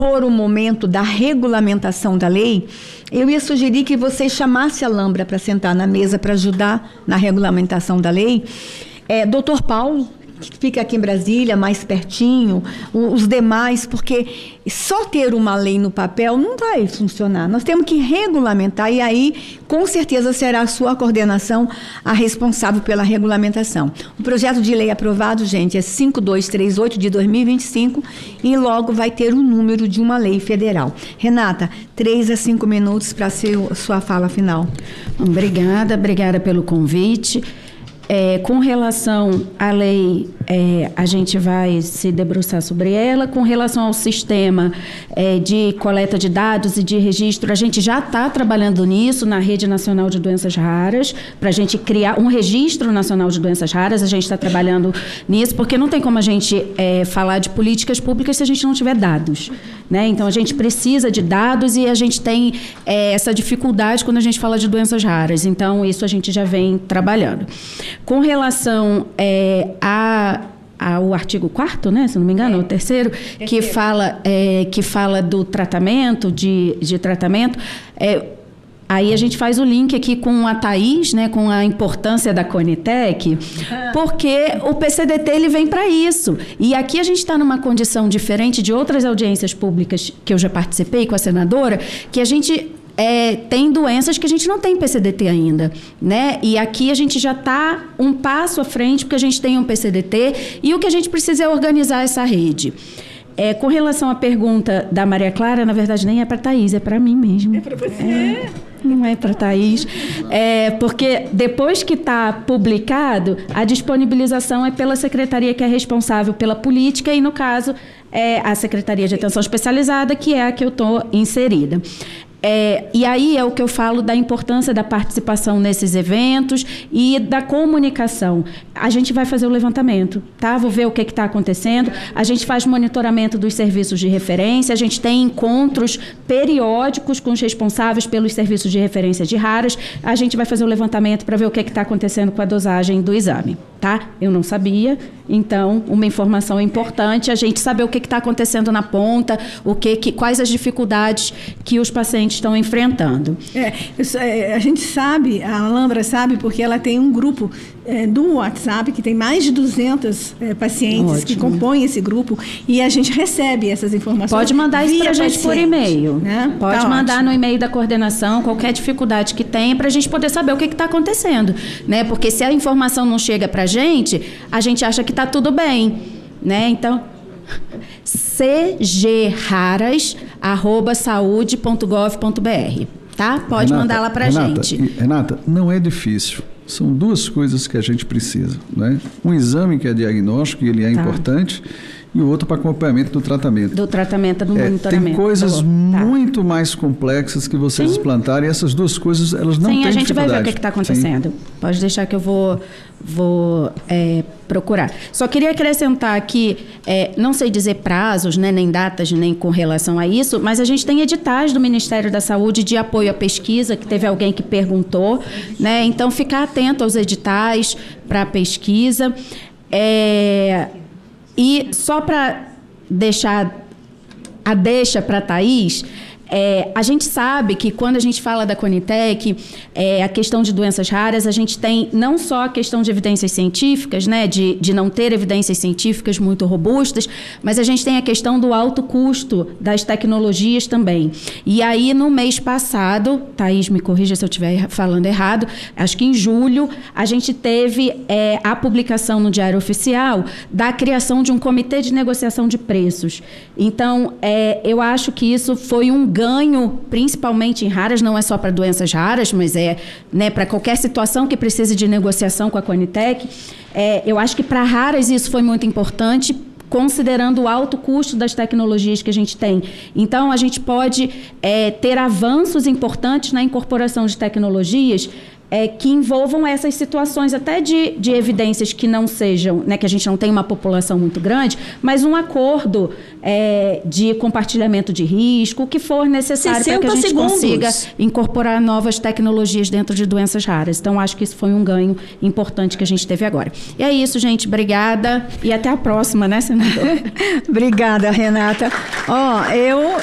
for o momento da regulamentação da lei, eu ia sugerir que você chamasse a Lambra para sentar na mesa para ajudar na regulamentação da lei. Dr. Paulo, que fica aqui em Brasília, mais pertinho, os demais, porque só ter uma lei no papel não vai funcionar. Nós temos que regulamentar e aí, com certeza, será a sua coordenação a responsável pela regulamentação. O projeto de lei aprovado, gente, é 5238 de 2025 e logo vai ter o número de uma lei federal. Renata, 3 a 5 minutos para ser sua fala final. Obrigada pelo convite. Com relação à lei, a gente vai se debruçar sobre ela. Com relação ao sistema de coleta de dados e de registro, a gente já está trabalhando nisso na Rede Nacional de Doenças Raras, para a gente criar um registro nacional de doenças raras. A gente está trabalhando nisso, porque não tem como a gente falar de políticas públicas se a gente não tiver dados, né? Então, a gente precisa de dados e a gente tem essa dificuldade quando a gente fala de doenças raras. Então, isso a gente já vem trabalhando. Com relação ao artigo 4º, né, se não me engano, o terceiro, que fala do tratamento, de tratamento, aí a gente faz o link aqui com a Thaís, né, com a importância da Conitec, porque o PCDT ele vem para isso. E aqui a gente está numa condição diferente de outras audiências públicas que eu já participei com a senadora, que a gente tem doenças que a gente não tem PCDT ainda, né? E aqui a gente já está um passo à frente, porque a gente tem um PCDT e o que a gente precisa é organizar essa rede. Com relação à pergunta da Maria Clara, na verdade nem é para a Thaís, é para mim mesmo. É para você. Não é para a Thaís. Porque depois que está publicado, a disponibilização é pela secretaria que é responsável pela política e, no caso, a Secretaria de Atenção Especializada, que é a que eu estou inserida. E aí é o que eu falo da importância da participação nesses eventos e da comunicação. A gente vai fazer o levantamento, tá? Vou ver o que está acontecendo. A gente faz monitoramento dos serviços de referência, a gente tem encontros periódicos com os responsáveis pelos serviços de referência de raras. A gente vai fazer o levantamento para ver o que está acontecendo com a dosagem do exame, tá? Eu não sabia, então uma informação importante, a gente saber o que está acontecendo na ponta, quais as dificuldades que os pacientes estão enfrentando. A gente sabe, a Lambra sabe, porque ela tem um grupo do WhatsApp que tem mais de 200 pacientes. Ótimo. Que compõem esse grupo e a gente recebe essas informações. Pode mandar isso para a gente por e-mail, né? Pode mandar ótimo. No e-mail da coordenação qualquer dificuldade que tenha para a gente poder saber o que está acontecendo, né? Porque se a informação não chega para a gente acha que está tudo bem, né? Então, cgraras@saude.gov.br, tá? Pode mandar lá para a gente. Renata, não é difícil. São duas coisas que a gente precisa, né? Um exame que é diagnóstico, e ele é importante, e o outro para acompanhamento do tratamento. Do tratamento, do monitoramento. Tem coisas muito mais complexas que vocês implantarem, e essas duas coisas, elas não têm dificuldade. Sim, a gente vai ver o que está acontecendo. Sim. Pode deixar que eu vou procurar. Só queria acrescentar aqui, não sei dizer prazos, né, nem datas, nem com relação a isso, mas a gente tem editais do Ministério da Saúde de apoio à pesquisa, que teve alguém que perguntou, né? Então, ficar atento aos editais para a pesquisa. E só para deixar a deixa para a Thaís, a gente sabe que quando a gente fala da Conitec, a questão de doenças raras, a gente tem não só a questão de evidências científicas, né, de não ter evidências científicas muito robustas, mas a gente tem a questão do alto custo das tecnologias também. E aí, no mês passado, Thaís, me corrija se eu estiver falando errado, acho que em julho, a gente teve a publicação no Diário Oficial da criação de um comitê de negociação de preços. Então, eu acho que isso foi um ganho, principalmente em raras, não é só para doenças raras, mas né, para qualquer situação que precise de negociação com a Conitec. Eu acho que para raras isso foi muito importante, considerando o alto custo das tecnologias que a gente tem. Então, a gente pode ter avanços importantes na incorporação de tecnologias que envolvam essas situações até de evidências que não sejam, né, que a gente não tem uma população muito grande, mas um acordo de compartilhamento de risco, o que for necessário para que a gente consiga incorporar novas tecnologias dentro de doenças raras. Então, acho que isso foi um ganho importante que a gente teve agora. E é isso, gente. Obrigada e até a próxima, né, senador? Obrigada, Renata.